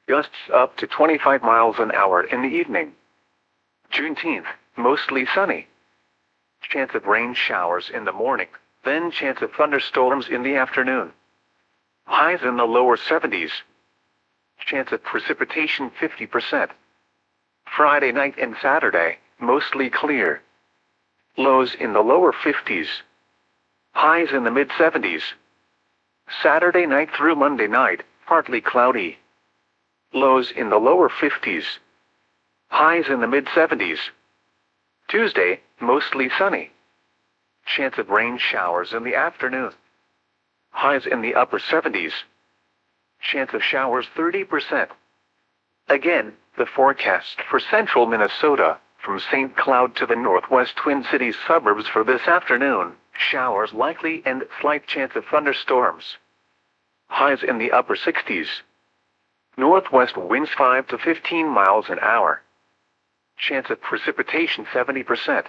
Gusts up to 25 miles an hour in the evening. Juneteenth, mostly sunny. Chance of rain showers in the morning, then chance of thunderstorms in the afternoon. Highs in the lower 70s. Chance of precipitation 50%. Friday night and Saturday, mostly clear. Lows in the lower 50s. Highs in the mid-70s. Saturday night through Monday night, partly cloudy. Lows in the lower 50s. Highs in the mid-70s. Tuesday, mostly sunny. Chance of rain showers in the afternoon. Highs in the upper 70s. Chance of showers 30%. Again, the forecast for central Minnesota, from St. Cloud to the northwest Twin Cities suburbs for this afternoon, showers likely and slight chance of thunderstorms. Highs in the upper 60s. Northwest winds 5 to 15 miles an hour. Chance of precipitation 70%.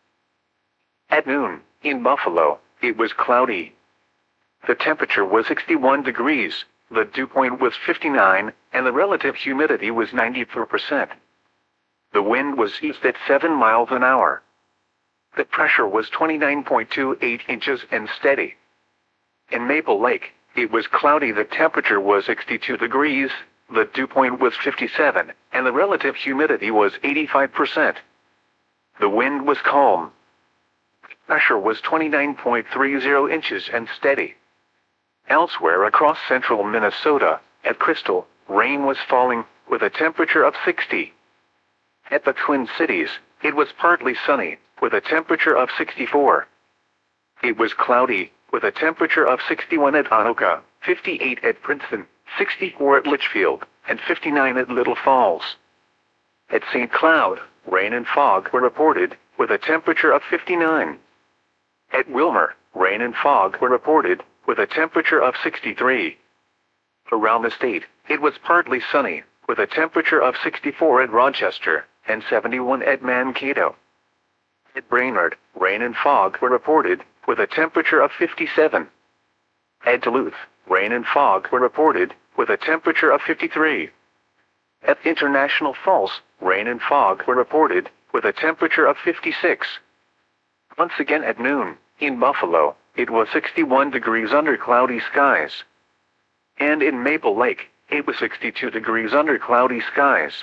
At noon, in Buffalo, it was cloudy. The temperature was 61 degrees, the dew point was 59, and the relative humidity was 94%. The wind was east at 7 miles an hour. The pressure was 29.28 inches and steady. In Maple Lake, it was cloudy. The temperature was 62 degrees, the dew point was 57, and the relative humidity was 85%. The wind was calm. The pressure was 29.30 inches and steady. Elsewhere across central Minnesota, at Crystal, rain was falling, with a temperature of 60. At the Twin Cities, it was partly sunny, with a temperature of 64. It was cloudy, with a temperature of 61 at Anoka, 58 at Princeton, 64 at Litchfield, and 59 at Little Falls. At St. Cloud, rain and fog were reported, with a temperature of 59. At Wilmer, rain and fog were reported, with a temperature of 63. Around the state, it was partly sunny, with a temperature of 64 at Rochester, and 71 at Mankato. At Brainerd, rain and fog were reported, with a temperature of 57. At Duluth, rain and fog were reported, with a temperature of 53. At International Falls, rain and fog were reported, with a temperature of 56. Once again at noon, in Buffalo, it was 61 degrees under cloudy skies. And in Maple Lake, it was 62 degrees under cloudy skies.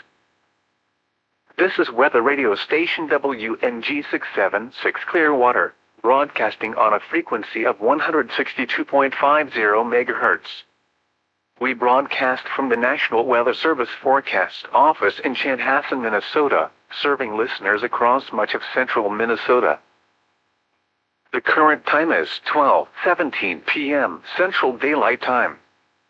This is weather radio station WNG 676 Clearwater, broadcasting on a frequency of 162.50 MHz. We broadcast from the National Weather Service Forecast Office in Chanhassen, Minnesota, serving listeners across much of central Minnesota. The current time is 12:17 p.m. Central Daylight Time.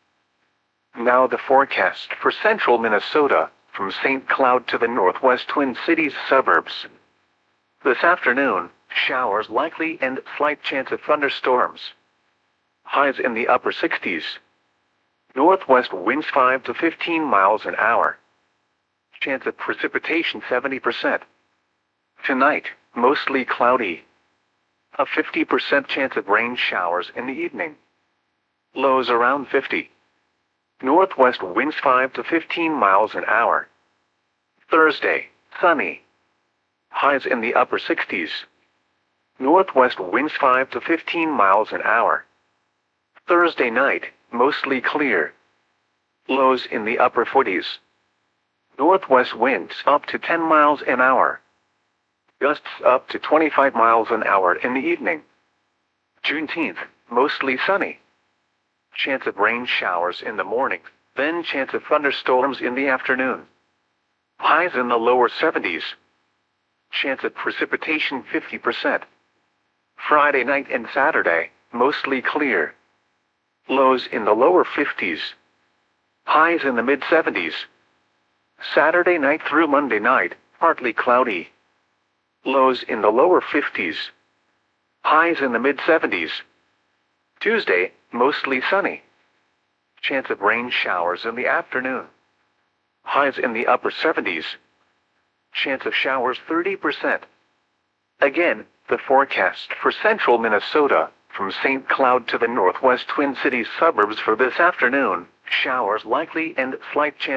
Now the forecast for central Minnesota, from St. Cloud to the northwest Twin Cities suburbs. This afternoon, showers likely and slight chance of thunderstorms. Highs in the upper 60s. Northwest winds 5 to 15 miles an hour. Chance of precipitation 70%. Tonight, mostly cloudy. A 50% chance of rain showers in the evening. Lows around 50. Northwest winds 5 to 15 miles an hour. Thursday, sunny. Highs in the upper 60s. Northwest winds 5 to 15 miles an hour. Thursday night, mostly clear. Lows in the upper 40s. Northwest winds up to 10 miles an hour. Gusts up to 25 miles an hour in the evening. Juneteenth, mostly sunny. Chance of rain showers in the morning, then chance of thunderstorms in the afternoon. Highs in the lower 70s. Chance of precipitation 50%. Friday night and Saturday, mostly clear. Lows in the lower 50s. Highs in the mid-70s. Saturday night through Monday night, partly cloudy. Lows in the lower 50s. Highs in the mid-70s. Tuesday, mostly sunny. Chance of rain showers in the afternoon. Highs in the upper 70s. Chance of showers 30%. Again, the forecast for central Minnesota, from St. Cloud to the northwest Twin Cities suburbs for this afternoon, showers likely and slight chance